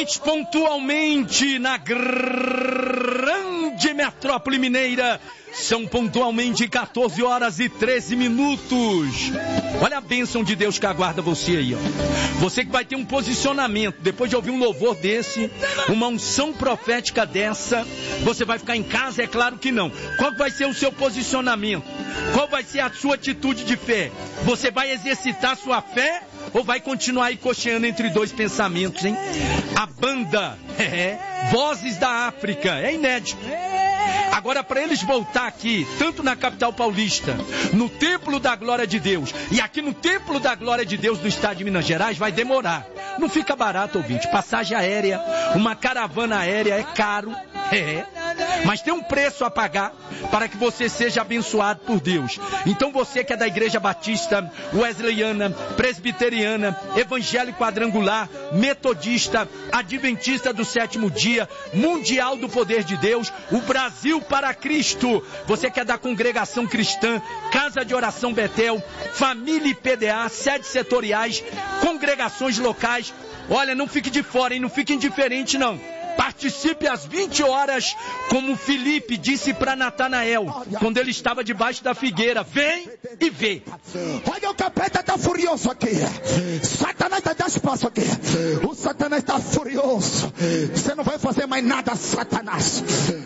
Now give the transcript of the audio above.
Ouvintes, pontualmente na grande metrópole mineira, são pontualmente 14 horas e 13 minutos. Olha a bênção de Deus que aguarda você aí, ó. Você que vai ter um posicionamento, depois de ouvir um louvor desse, uma unção profética dessa, você vai ficar em casa? É claro que não. Qual vai ser o seu posicionamento? Qual vai ser a sua atitude de fé? Você vai exercitar sua fé ou vai continuar aí cocheando entre dois pensamentos, hein? A banda, Vozes da África, é inédito. Agora, para eles voltar aqui, tanto na capital paulista, no Templo da Glória de Deus, e aqui no Templo da Glória de Deus do estado de Minas Gerais, vai demorar. Não fica barato, ouvinte. Passagem aérea, uma caravana aérea é caro, mas tem um preço a pagar para que você seja abençoado por Deus. Então você que é da Igreja Batista, Wesleyana, Presbiteriana, Evangélico Quadrangular, Metodista, Adventista do Sétimo Dia, Mundial do Poder de Deus, o Brasil para Cristo. Você que é da Congregação Cristã, Casa de Oração Betel, Família IPDA, sedes setoriais, congregações locais. Olha, não fique de fora, hein? Não fique indiferente, não. Participe às 20 horas, como Filipe disse para Natanael, quando ele estava debaixo da figueira. Vem e vê. Olha, o capeta está furioso aqui. Satanás está dando espaço aqui. O Satanás está furioso. Você não vai fazer mais nada, Satanás.